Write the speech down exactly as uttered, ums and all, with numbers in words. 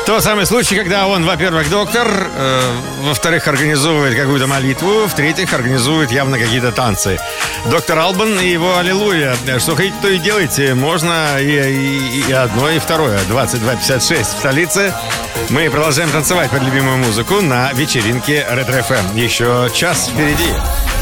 Тот самый случай, когда он, во-первых, доктор, э, во-вторых, организовывает какую-то молитву, в-третьих, организует явно какие-то танцы. Доктор Албан и его «Аллилуйя». Что хотите, то и делайте. Можно и, и, и одно, и второе. двадцать два пятьдесят шесть в столице. Мы продолжаем танцевать под любимую музыку на вечеринке Ретро эф эм. Еще час впереди.